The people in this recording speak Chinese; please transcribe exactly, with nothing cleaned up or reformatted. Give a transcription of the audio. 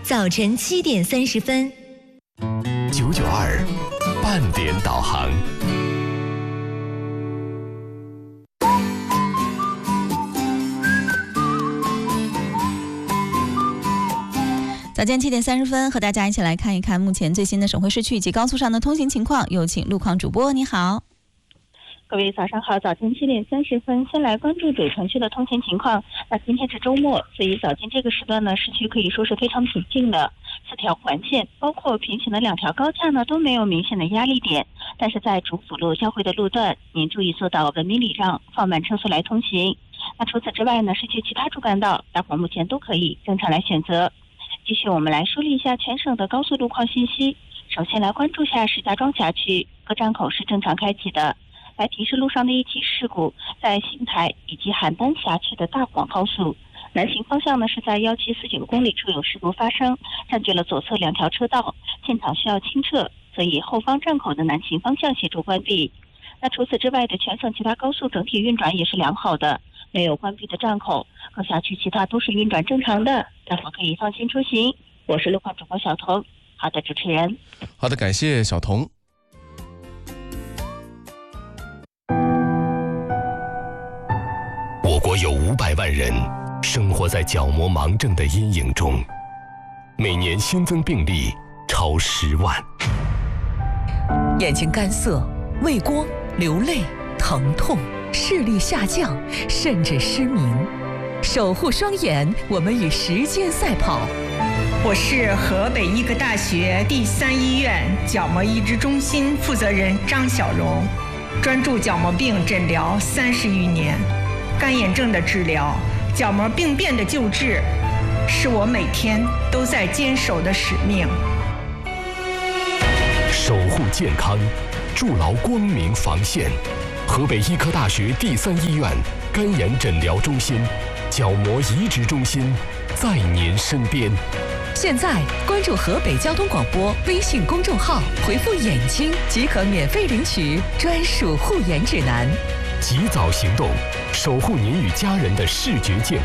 早晨七点三十分。 九九二半点导航。 早间七点三十分，和大家一起来看一看目前最新的省会市区以及高速上的通行情况。有请路况主播，你好。 各位早上好，早间七点三十分，先来关注北城区的通行情况。那今天是周末，所以早间这个时段呢，市区可以说是非常平静的。四条环线，包括平行的两条高架呢，都没有明显的压力点。但是在主辅路交汇的路段，您注意做到文明礼让，放慢车速来通行。那除此之外呢，市区其他主干道，大伙目前都可以正常来选择。继续我们来梳理一下全省的高速路况信息。首先来关注下石家庄辖区，各站口是正常开启的。来提示路上的一起事故，在邢台以及邯郸辖区的大广高速南行方向呢，是在一七四九公里处有事故发生，占据了左侧两条车道，现场需要清撤，所以后方站口的南行方向协助关闭。那除此之外的全省其他高速整体运转也是良好的，没有关闭的站口，各辖区其他都是运转正常的，大伙可以放心出行。我是路况主播小彤。好的，主持人。 好的，感谢小彤。我国有五百万人生活在角膜盲症的阴影中，每年新增病例超十万。 眼睛干涩、畏光、流泪、疼痛、视力下降，甚至失明。守护双眼，我们与时间赛跑。 我是河北医科大学第三医院角膜移植中心负责人张小荣，专注角膜病诊疗三十余年。干眼症的治疗、角膜病变的救治，是我每天都在坚守的使命。 守护健康，筑牢光明防线。河北医科大学第三医院干眼诊疗中心、角膜移植中心在您身边。 现在关注河北交通广播微信公众号，回复“眼睛”即可免费领取专属护眼指南。 及早行动，守护您与家人的视觉健康。